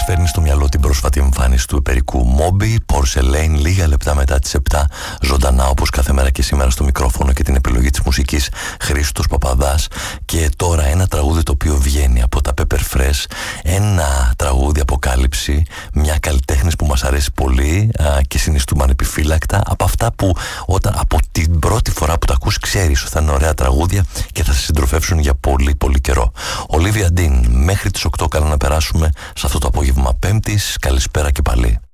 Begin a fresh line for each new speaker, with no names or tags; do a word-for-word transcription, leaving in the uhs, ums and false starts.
φέρνει στο μυαλό την πρόσφατη εμφάνιση του επερικού Μόμπι, Porcelain, λίγα λεπτά μετά τις επτά, ζωντανά όπως κάθε μέρα και σήμερα στο μικρόφωνο και την επιλογή της μουσικής Χρήστος Παπαδάς. Και τώρα ένα τραγούδι το οποίο βγαίνει από τα Pepper Fresh, ένα τραγούδι αποκάλυψη, μια καλλιτέχνης που μας αρέσει πολύ α, και συνιστούμε ανεπιφύλακτα, από αυτά που όταν, από την πρώτη φορά που τα ακούς ξέρεις ότι θα είναι ωραία τραγούδια και θα σε συντροφεύσουν για πολύ πολύ καιρό. Ολίβια Ντίν, μέχρι τις οκτώ, καλά να περάσουμε σε αυτό το απόγευμα Πέμπτης. Καλησπέρα και πάλι.